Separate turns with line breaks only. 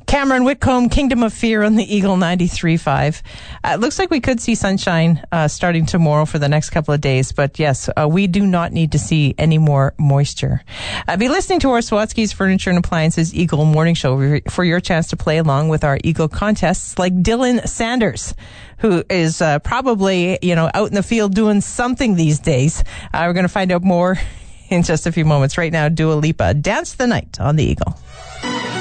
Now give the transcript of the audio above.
Cameron Whitcomb, Kingdom of Fear on the Eagle 93.5. It looks like we could see sunshine starting tomorrow for the next couple of days. But yes, we do not need to see any more moisture. Be listening to our Swatsky's Furniture and Appliances Eagle Morning Show for your chance to play along with our Eagle contests like Dylan Sanders, who is probably, out in the field doing something these days. We're going to find out more in just a few moments. Right now, Dua Lipa, Dance the Night on the Eagle.